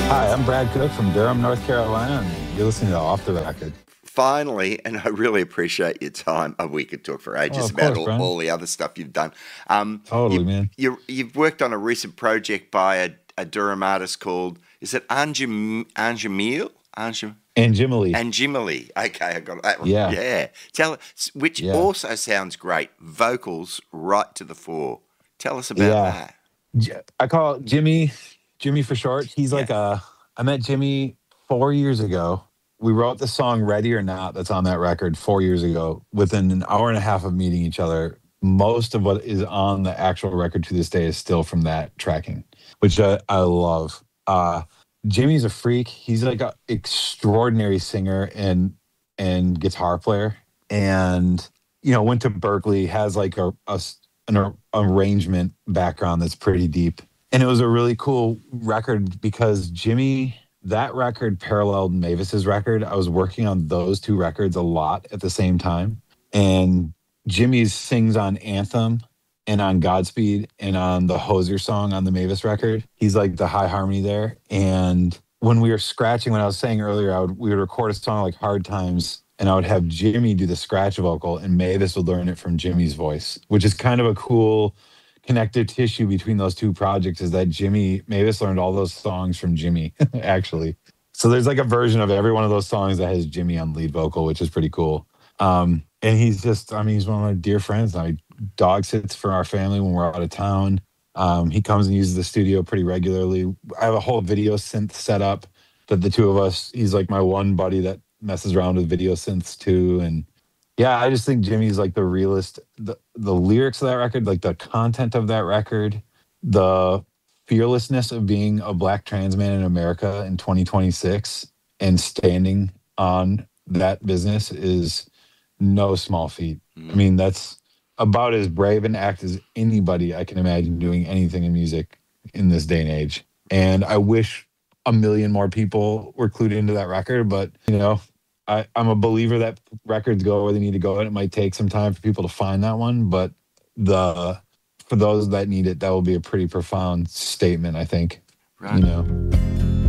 Hi, I'm Brad Cook from Durham, North Carolina, and you're listening to Off the Record. Finally, and I really appreciate your time. Oh, we could talk for Oh, ages of about course, Brian. all the other stuff you've done. Totally, man. You've worked on a recent project by a Durham artist called, is it Anjamil? And Jimmy Lee. Anjimali. Okay, I got that one. Yeah. Yeah. Which Yeah. also sounds great. Vocals right to the fore. Tell us about Yeah. that. I call it Jimmy for short. He's like I met Jimmy 4 years ago. We wrote the song Ready or Not that's on that record 4 years ago. Within an hour and a half of meeting each other, most of what is on the actual record to this day is still from that tracking, which I love. Jimmy's a freak. He's like an extraordinary singer and guitar player, and went to Berkeley. Has like an arrangement background that's pretty deep, and it was a really cool record because that record paralleled Mavis's record. I was working on those two records a lot at the same time, and Jimmy sings on Anthem and on Godspeed and on the Hoser song on the Mavis record. He's like the high harmony there. And when we were scratching, when I was saying earlier, we would record a song like Hard Times, and I would have Jimmy do the scratch vocal, and Mavis would learn it from Jimmy's voice, which is kind of a cool connective tissue between those two projects, is that Mavis learned all those songs from Jimmy, actually. So there's like a version of every one of those songs that has Jimmy on lead vocal, which is pretty cool. And he's just, he's one of my dear friends. I dog sits for our family when we're out of town. He comes and uses the studio pretty regularly. I have a whole video synth set up that the two of us, he's like my one buddy that messes around with video synths too. And yeah, I just think Jimmy's like the realist. The lyrics of that record, like the content of that record, the fearlessness of being a Black trans man in America in 2026 and standing on that business is no small feat. I mean, that's about as brave an act as anybody I can imagine doing anything in music in this day and age. And I wish a million more people were clued into that record, but I'm a believer that records go where they need to go, and it might take some time for people to find that one, but for those that need it, that will be a pretty profound statement, I think. Right.